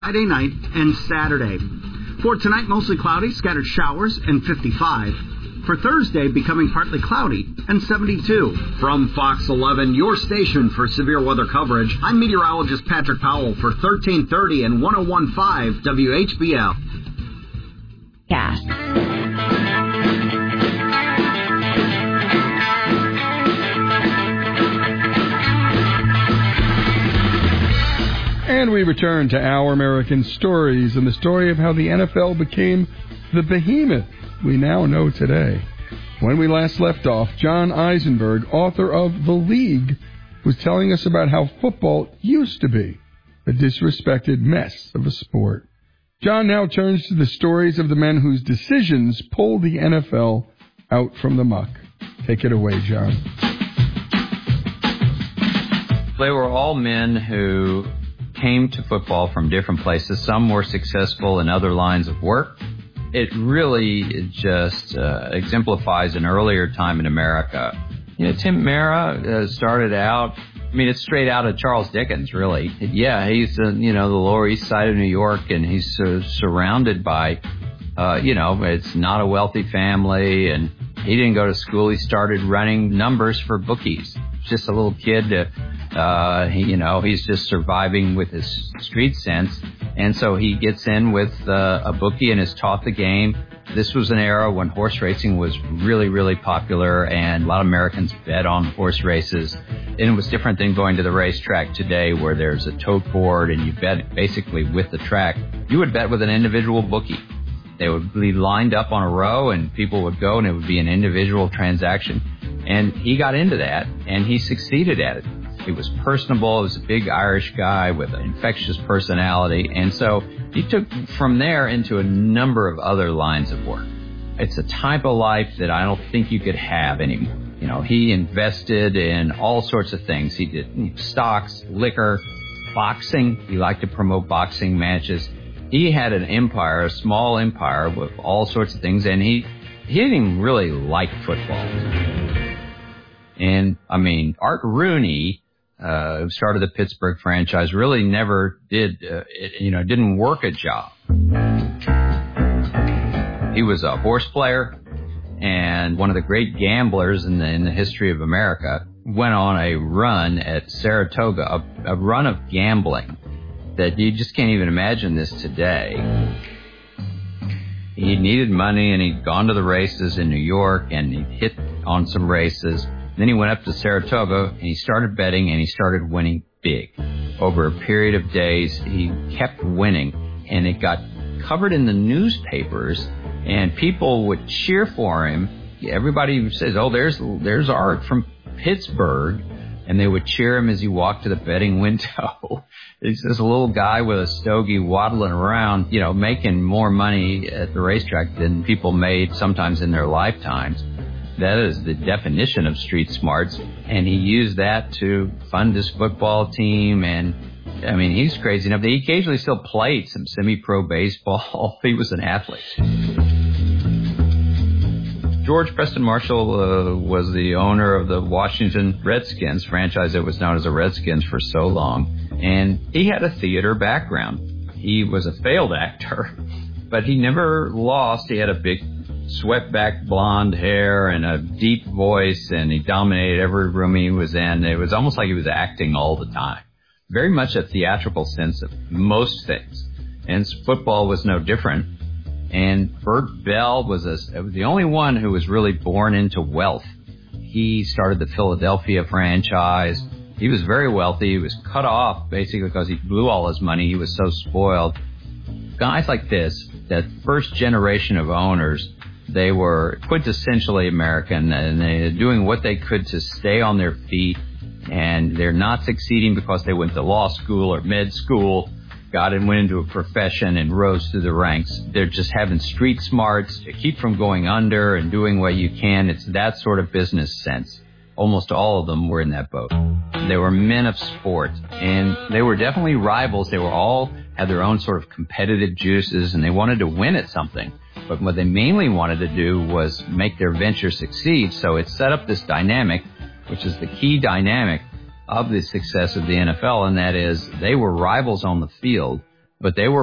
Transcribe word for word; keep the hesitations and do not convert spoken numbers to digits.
Friday night and Saturday. For tonight, mostly cloudy, scattered showers, and fifty-five. For Thursday, becoming partly cloudy and seventy-two. From Fox eleven, your station for severe weather coverage, I'm meteorologist Patrick Powell for thirteen thirty and one oh one point five W H B L. Gas. And we return to Our American Stories and the story of how the N F L became the behemoth we now know today. When we last left off, John Eisenberg, author of The League, was telling us about how football used to be a disrespected mess of a sport. John now turns to the stories of the men whose decisions pulled the N F L out from the muck. Take it away, John. They were all men who came to football from different places. Some were successful in other lines of work. It really just uh, exemplifies an earlier time in America. You know, Tim Mara uh, started out, I mean, it's straight out of Charles Dickens, really. Yeah, he's, uh, you know, the Lower East Side of New York, and he's uh, surrounded by, uh, you know, it's not a wealthy family, and he didn't go to school. He started running numbers for bookies. Just a little kid, uh, uh, he, you know, he's just surviving with his street sense. And so he gets in with uh, a bookie and is taught the game. This was an era when horse racing was really, really popular, and a lot of Americans bet on horse races. And it was different than going to the racetrack today, where there's a tote board and you bet basically with the track. You would bet with an individual bookie. They would be lined up on a row, and people would go, and it would be an individual transaction. And he got into that, and he succeeded at it. He was personable. He was a big Irish guy with an infectious personality. And so he took from there into a number of other lines of work. It's a type of life that I don't think you could have anymore. You know, he invested in all sorts of things. He did stocks, liquor, boxing. He liked to promote boxing matches. He had an empire, a small empire with all sorts of things, and he, he didn't even really like football. And, I mean, Art Rooney, uh, who started the Pittsburgh franchise, really never did, uh, it, you know, didn't work a job. He was a horse player and one of the great gamblers in the, in the history of America. Went on a run at Saratoga, a, a run of gambling that you just can't even imagine this today. He needed money, and he'd gone to the races in New York, and he hit on some races. Then he went up to Saratoga, and he started betting, and he started winning big. Over a period of days, he kept winning, and it got covered in the newspapers, and people would cheer for him. Everybody says, oh, there's there's Art from Pittsburgh, and they would cheer him as he walked to the betting window. He's this little guy with a stogie waddling around, you know, making more money at the racetrack than people made sometimes in their lifetimes. That is the definition of street smarts, and he used that to fund his football team. And I mean, he's crazy enough that he occasionally still played some semi-pro baseball. He was an athlete. George Preston Marshall uh, was the owner of the Washington Redskins franchise that was known as the Redskins for so long, and he had a theater background. He was a failed actor, but he never lost. He had a big swept-back blonde hair and a deep voice, and he dominated every room he was in. It was almost like he was acting all the time. Very much a theatrical sense of most things, and football was no different. And Bert Bell was, a, was the only one who was really born into wealth. He started the Philadelphia franchise. He was very wealthy. He was cut off basically because he blew all his money. He was so spoiled. Guys like this, that first generation of owners, they were quintessentially American, and they're doing what they could to stay on their feet. And they're not succeeding because they went to law school or med school, got and went into a profession and rose through the ranks. They're just having street smarts to keep from going under and doing what you can. It's that sort of business sense. Almost all of them were in that boat. They were men of sport, and they were definitely rivals. They were all had their own sort of competitive juices, and they wanted to win at something. But what they mainly wanted to do was make their venture succeed. So it set up this dynamic, which is the key dynamic of the success of the N F L, and that is they were rivals on the field, but they were